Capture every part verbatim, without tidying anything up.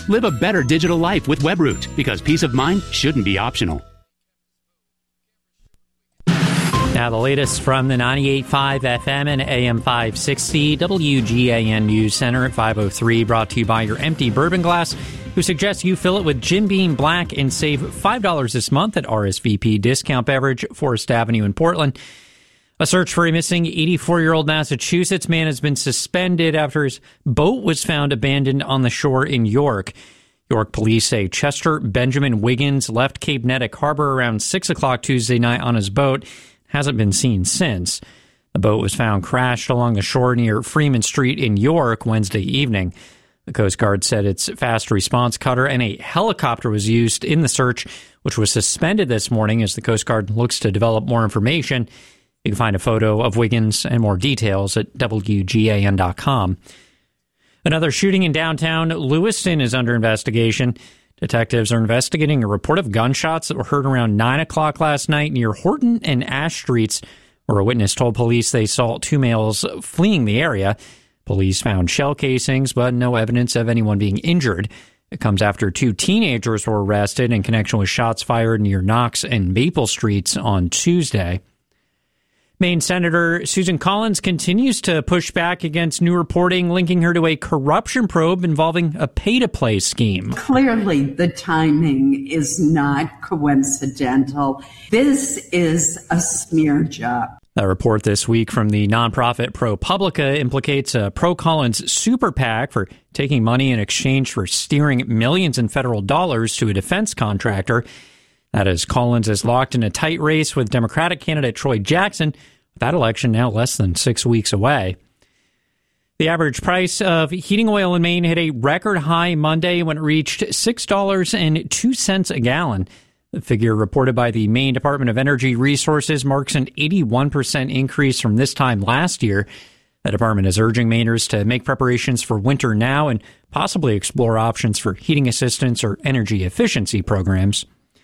Live a better digital life with WebRoot, because peace of mind shouldn't be optional. Now the latest from the ninety-eight point five F M and A M five sixty W G A N News Center at five oh three, brought to you by your empty bourbon glass, who suggests you fill it with Jim Beam Black and save five dollars this month at R S V P Discount Beverage, Forest Avenue in Portland. A search for a missing eighty-four-year-old Massachusetts man has been suspended after his boat was found abandoned on the shore in York. York police say Chester Benjamin Wiggins left Cape Nettic Harbor around six o'clock Tuesday night on his boat. Hasn't been seen since. The boat was found crashed along the shore near Freeman Street in York Wednesday evening. The Coast Guard said its fast response cutter and a helicopter was used in the search, which was suspended this morning as the Coast Guard looks to develop more information. You can find a photo of Wiggins and more details at W G A N dot com. Another shooting in downtown Lewiston is under investigation. Detectives are investigating a report of gunshots that were heard around nine o'clock last night near Horton and Ash Streets, where a witness told police they saw two males fleeing the area. Police found shell casings, but no evidence of anyone being injured. It comes after two teenagers were arrested in connection with shots fired near Knox and Maple Streets on Tuesday. Maine Senator Susan Collins continues to push back against new reporting linking her to a corruption probe involving a pay-to-play scheme. Clearly, the timing is not coincidental. This is a smear job. A report this week from the nonprofit ProPublica implicates a pro-Collins super PAC for taking money in exchange for steering millions in federal dollars to a defense contractor. That is, Collins is locked in a tight race with Democratic candidate Troy Jackson, with that election now less than six weeks away. The average price of heating oil in Maine hit a record high Monday when it reached six dollars and two cents a gallon. The figure reported by the Maine Department of Energy Resources marks an eighty-one percent increase from this time last year. The department is urging Mainers to make preparations for winter now and possibly explore options for heating assistance or energy efficiency programs.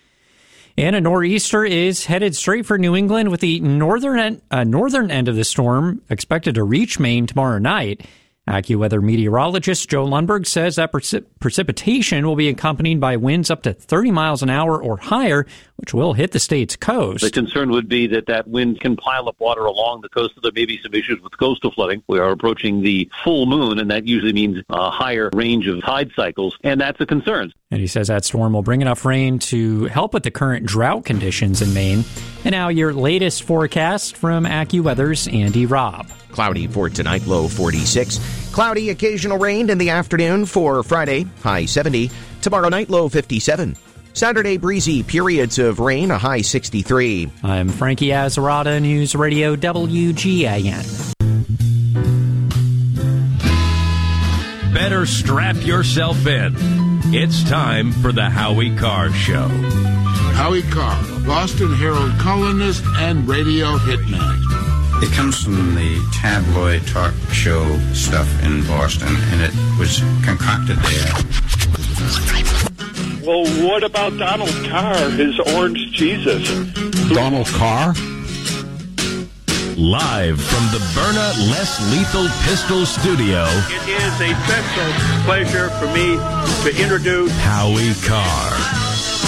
And a nor'easter is headed straight for New England, with the northern end, uh, northern end of the storm expected to reach Maine tomorrow night. AccuWeather meteorologist Joe Lundberg says that precip- precipitation will be accompanied by winds up to thirty miles an hour or higher, which will hit the state's coast. The concern would be that that wind can pile up water along the coast, so there may be some issues with coastal flooding. We are approaching the full moon, and that usually means a higher range of tide cycles, and that's a concern. And he says that storm will bring enough rain to help with the current drought conditions in Maine. And now your latest forecast from AccuWeather's Andy Robb. Cloudy for tonight, low forty-six. Cloudy, occasional rain in the afternoon for Friday, high seventy. Tomorrow night, low fifty-seven. Saturday, breezy periods of rain, a high sixty-three. I'm Frankie Azzarata, News Radio W G A N. Better strap yourself in. It's time for the Howie Carr Show. Howie Carr, Boston Herald columnist and radio hitman. It comes from the tabloid talk show stuff in Boston, and it was concocted there. Well, what about Donald Carr, his orange Jesus? Donald Carr? Live from the Byrna Less Lethal Pistol Studio. It is a special pleasure for me to introduce Howie Carr.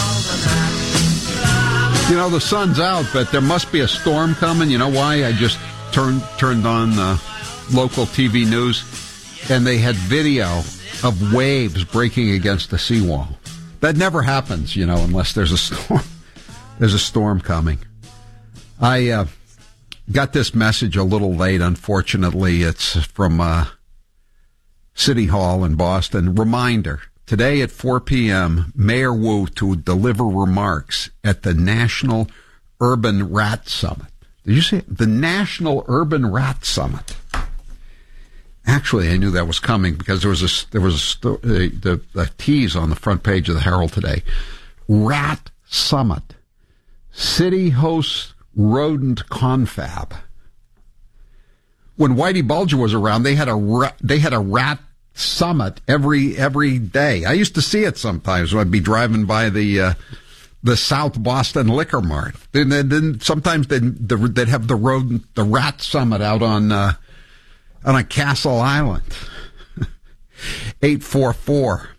You know, the sun's out, but there must be a storm coming. You know why? I just turned turned on uh, local T V news, and they had video of waves breaking against the seawall. That never happens, you know, unless there's a storm. There's a storm coming. I uh, got this message a little late, unfortunately. It's from uh, City Hall in Boston. Reminder. Today at four p.m., Mayor Wu to deliver remarks at the National Urban Rat Summit. Did you see it? The National Urban Rat Summit. Actually, I knew that was coming because there was a there was a, sto- uh, the, the tease on the front page of the Herald today. Rat Summit. City hosts rodent confab. When Whitey Bulger was around, they had a ra- they had a rat summit every every day. I used to see it sometimes when I'd be driving by the uh, the South Boston Liquor Mart. Then, then sometimes they'd, they'd have the road the rat summit out on uh, on a Castle Island. eight four four